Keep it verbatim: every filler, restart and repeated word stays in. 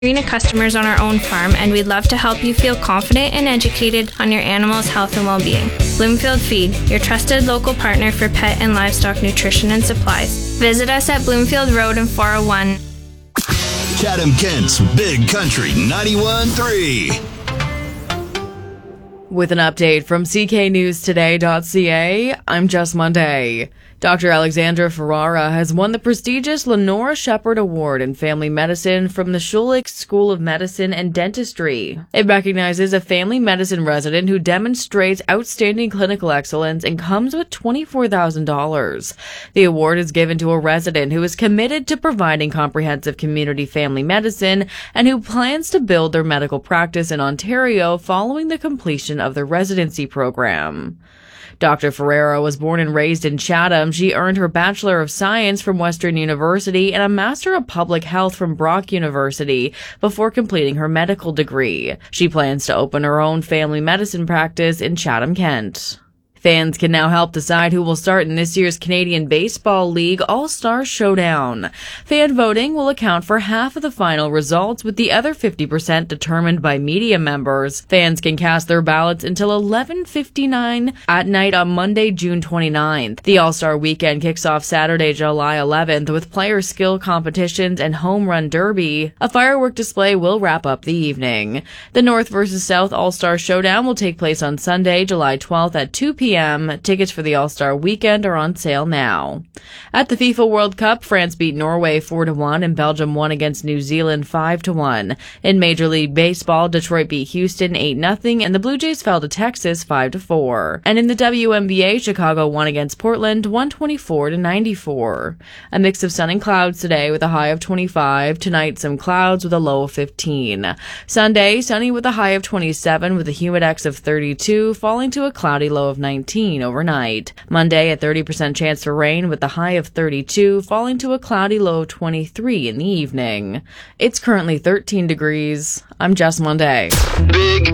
Arena customers on our own farm, and we'd love to help you feel confident and educated on your animal's health and well-being. Bloomfield Feed, your trusted local partner for pet and livestock nutrition and supplies. Visit us at Bloomfield Road in four oh one. Chatham-Kent's Big Country ninety-one point three. With an update from C K News Today dot C A, I'm Jess Monday. Doctor Alexandra Ferrara has won the prestigious Lenora Shepherd Award in Family Medicine from the Schulich School of Medicine and Dentistry. It recognizes a family medicine resident who demonstrates outstanding clinical excellence and comes with twenty-four thousand dollars. The award is given to a resident who is committed to providing comprehensive community family medicine and who plans to build their medical practice in Ontario following the completion of their residency program. Doctor Ferreira was born and raised in Chatham. She earned her Bachelor of Science from Western University and a Master of Public Health from Brock University before completing her medical degree. She plans to open her own family medicine practice in Chatham-Kent. Fans can now help decide who will start in this year's Canadian Baseball League All-Star Showdown. Fan voting will account for half of the final results, with the other fifty percent determined by media members. Fans can cast their ballots until eleven fifty-nine at night on Monday, June twenty-ninth. The All-Star Weekend kicks off Saturday, July eleventh, with player skill competitions and home run derby. A firework display will wrap up the evening. The North versus South All-Star Showdown will take place on Sunday, July twelfth at two p.m. Tickets for the All-Star Weekend are on sale now. At the FIFA World Cup, France beat Norway four to one and Belgium won against New Zealand five to one. In Major League Baseball, Detroit beat Houston eight nothing and the Blue Jays fell to Texas five to four. And in the W N B A, Chicago won against Portland one twenty-four to ninety-four. A mix of sun and clouds today with a high of twenty-five. Tonight, some clouds with a low of fifteen. Sunday, sunny with a high of twenty-seven with a humidex of thirty-two, falling to a cloudy low of nineteen overnight. Monday, a thirty percent chance for rain with a high of thirty-two, falling to a cloudy low of twenty-three in the evening. It's currently thirteen degrees. I'm Jess Monday. Big